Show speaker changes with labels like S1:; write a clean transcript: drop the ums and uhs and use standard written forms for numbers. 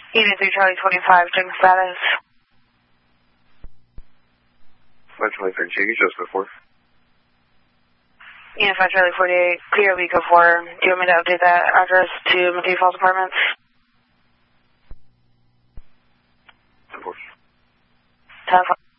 S1: Unit 3 Charlie 25, check status.
S2: Flight 23 Jiggy, just before.
S1: Unit 5 Charlie 48, clear Beacon 4. Do you want me to update that address to McKay Falls Apartments?
S2: Of course.
S1: 10